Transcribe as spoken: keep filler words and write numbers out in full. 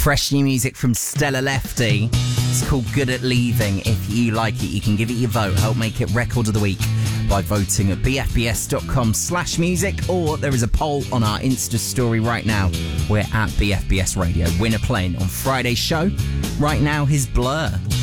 Fresh new music from Stella Lefty. It's called Good at Leaving. If you like it, you can give it your vote. Help make it Record of the Week by voting at bfbs.com slash music, or there is a poll on our Insta story right now. We're at B F B S Radio. Winner playing on Friday's show. Right now, his Blur.